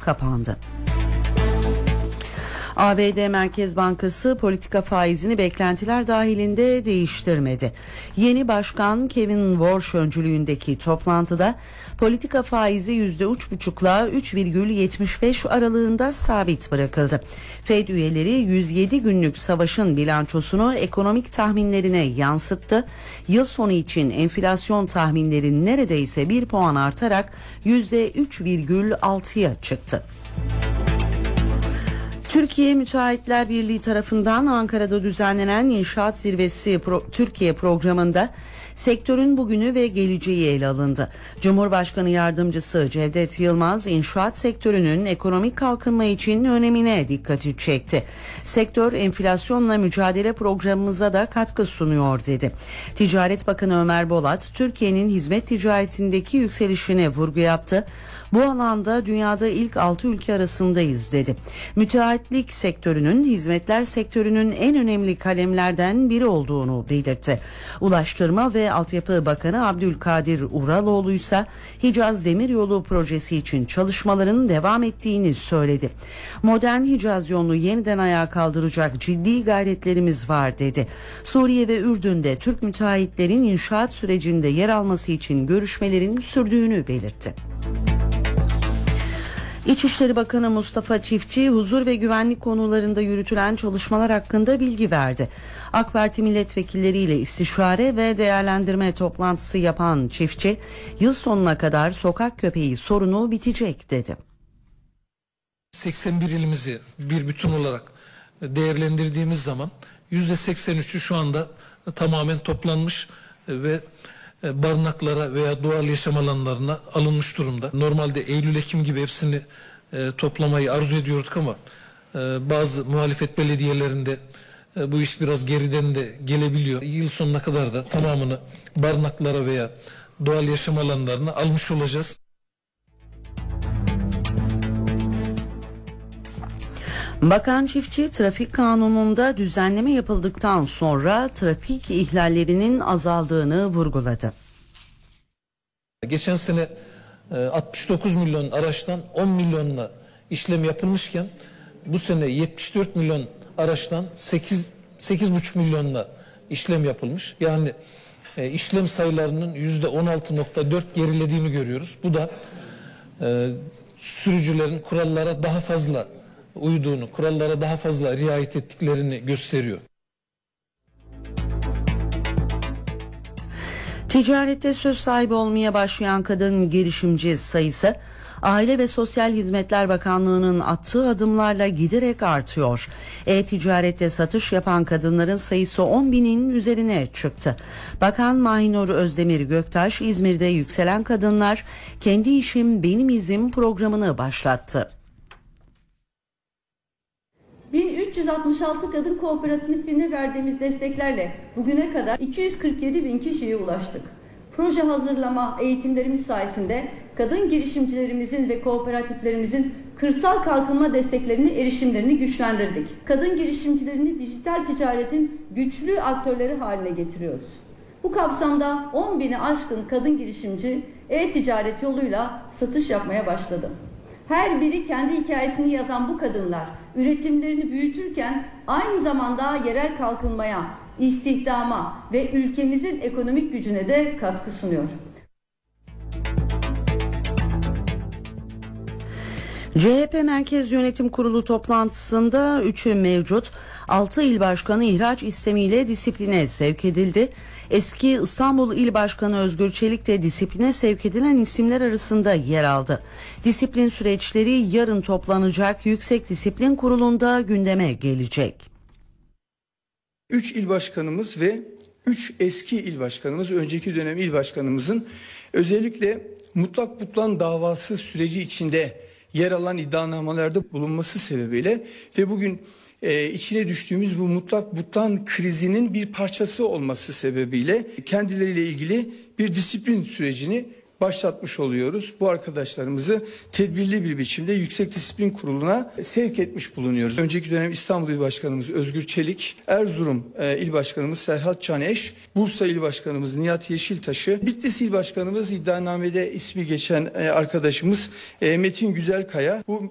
kapandı. ABD Merkez Bankası politika faizini beklentiler dahilinde değiştirmedi. Yeni başkan Kevin Warsh öncülüğündeki toplantıda politika faizi %3,5'la 3,75 aralığında sabit bırakıldı. Fed üyeleri 107 günlük savaşın bilançosunu ekonomik tahminlerine yansıttı. Yıl sonu için enflasyon tahminleri neredeyse 1 puan artarak %3,6'ya çıktı. Türkiye Müteahhitler Birliği tarafından Ankara'da düzenlenen İnşaat Zirvesi Türkiye programında sektörün bugünü ve geleceği ele alındı. Cumhurbaşkanı Yardımcısı Cevdet Yılmaz, inşaat sektörünün ekonomik kalkınma için önemine dikkati çekti. Sektör enflasyonla mücadele programımıza da katkı sunuyor dedi. Ticaret Bakanı Ömer Bolat, Türkiye'nin hizmet ticaretindeki yükselişine vurgu yaptı. Bu alanda dünyada ilk 6 ülke arasındayız dedi. Müteahhitlik sektörünün hizmetler sektörünün en önemli kalemlerden biri olduğunu belirtti. Ulaştırma ve Altyapı Bakanı Abdülkadir Uraloğlu ise Hicaz Demiryolu projesi için çalışmaların devam ettiğini söyledi. Modern Hicaz yolunu yeniden ayağa kaldıracak ciddi gayretlerimiz var dedi. Suriye ve Ürdün'de Türk müteahhitlerin inşaat sürecinde yer alması için görüşmelerin sürdüğünü belirtti. İçişleri Bakanı Mustafa Çiftçi, huzur ve güvenlik konularında yürütülen çalışmalar hakkında bilgi verdi. AK Parti milletvekilleriyle istişare ve değerlendirme toplantısı yapan Çiftçi, yıl sonuna kadar sokak köpeği sorunu bitecek dedi. 81 ilimizi bir bütün olarak değerlendirdiğimiz zaman %83'ü şu anda tamamen toplanmış ve barınaklara veya doğal yaşam alanlarına alınmış durumda. Normalde Eylül-Ekim gibi hepsini toplamayı arzu ediyorduk ama bazı muhalefet belediyelerinde bu iş biraz geriden de gelebiliyor. Yıl sonuna kadar da tamamını barınaklara veya doğal yaşam alanlarına almış olacağız. Bakan Çiftçi, trafik kanununda düzenleme yapıldıktan sonra trafik ihlallerinin azaldığını vurguladı. Geçen sene 69 milyon araçtan 10 milyonla işlem yapılmışken bu sene 74 milyon araçtan 8,5 milyonla işlem yapılmış. Yani işlem sayılarının %16,4 gerilediğini görüyoruz. Bu da sürücülerin kurallara daha fazla uyduğunu, kurallara daha fazla riayet ettiklerini gösteriyor. Ticarette söz sahibi olmaya başlayan kadın girişimci sayısı Aile ve Sosyal Hizmetler Bakanlığı'nın attığı adımlarla giderek artıyor. E-ticarette satış yapan kadınların sayısı 10 binin üzerine çıktı. Bakan Mahinur Özdemir Göktaş, İzmir'de Yükselen Kadınlar Kendi İşim Benim İzim programını başlattı. 1366 kadın kooperatifine verdiğimiz desteklerle bugüne kadar 247 bin kişiye ulaştık. Proje hazırlama eğitimlerimiz sayesinde kadın girişimcilerimizin ve kooperatiflerimizin kırsal kalkınma desteklerini, erişimlerini güçlendirdik. Kadın girişimcilerini dijital ticaretin güçlü aktörleri haline getiriyoruz. Bu kapsamda 10 bini aşkın kadın girişimci e-ticaret yoluyla satış yapmaya başladı. Her biri kendi hikayesini yazan bu kadınlar üretimlerini büyütürken aynı zamanda yerel kalkınmaya, istihdama ve ülkemizin ekonomik gücüne de katkı sunuyor. CHP Merkez Yönetim Kurulu toplantısında 3'ü mevcut 6 il başkanı ihraç istemiyle disipline sevk edildi. Eski İstanbul İl Başkanı Özgür Çelik de disipline sevk edilen isimler arasında yer aldı. Disiplin süreçleri yarın toplanacak Yüksek Disiplin Kurulu'nda gündeme gelecek. 3 il başkanımız ve 3 eski il başkanımız, önceki dönem il başkanımızın özellikle mutlak butlan davası süreci içinde yer alan iddianamalarda bulunması sebebiyle ve bugün içine düştüğümüz bu mutlak butlan krizinin bir parçası olması sebebiyle kendileriyle ilgili bir disiplin sürecini başlatmış oluyoruz. Bu arkadaşlarımızı tedbirli bir biçimde Yüksek Disiplin Kurulu'na sevk etmiş bulunuyoruz. Önceki dönem İstanbul İl Başkanımız Özgür Çelik, Erzurum İl Başkanımız Serhat Caneş, Bursa İl Başkanımız Nihat Yeşiltaş'ı, Bitlis İl Başkanımız iddianamede ismi geçen arkadaşımız Metin Güzelkaya. Bu